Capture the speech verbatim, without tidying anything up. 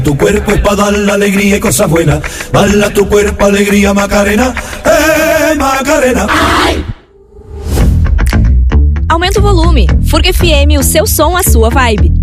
Tu cuerpo es para dar la alegría y cosas buenas. Bala tu cuerpo, alegría, Macarena. Eh, Macarena. Ai! Aumenta o volume. Furga F M, o seu som, a sua vibe.